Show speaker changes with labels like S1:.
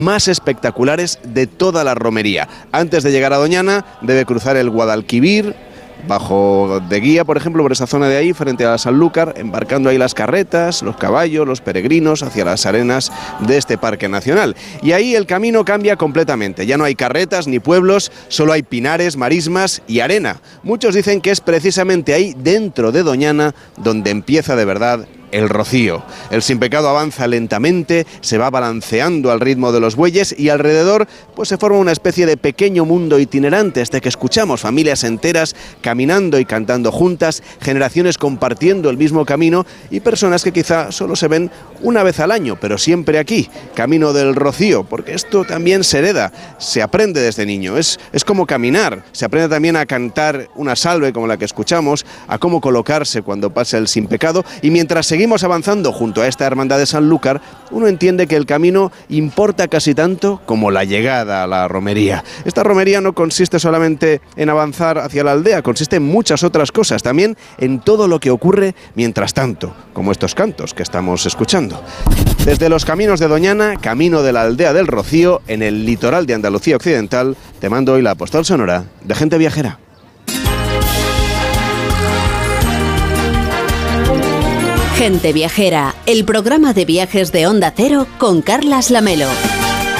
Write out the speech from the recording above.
S1: más espectaculares de toda la romería. Antes de llegar a Doñana debe cruzar el Guadalquivir, bajo de guía, por ejemplo, por esa zona de ahí, frente a Sanlúcar, embarcando ahí las carretas, los caballos, los peregrinos hacia las arenas de este parque nacional. Y ahí el camino cambia completamente. Ya no hay carretas ni pueblos, solo hay pinares, marismas y arena. Muchos dicen que es precisamente ahí, dentro de Doñana, donde empieza de verdad el rocío. El Sin Pecado avanza lentamente, se va balanceando al ritmo de los bueyes y alrededor pues se forma una especie de pequeño mundo itinerante este que escuchamos, familias enteras caminando y cantando juntas, generaciones compartiendo el mismo camino y personas que quizá solo se ven una vez al año, pero siempre aquí, camino del rocío, porque esto también se hereda, se aprende desde niño, es como caminar, se aprende también a cantar una salve como la que escuchamos, a cómo colocarse cuando pasa el Sin Pecado y mientras seguimos avanzando junto a esta hermandad de Sanlúcar, uno entiende que el camino importa casi tanto como la llegada a la romería. Esta romería no consiste solamente en avanzar hacia la aldea, consiste en muchas otras cosas, también en todo lo que ocurre mientras tanto, como estos cantos que estamos escuchando. Desde los caminos de Doñana, camino de la aldea del Rocío, en el litoral de Andalucía Occidental, te mando hoy la postal sonora de Gente Viajera.
S2: Gente Viajera, el programa de viajes de Onda Cero con Carlas Lamelo.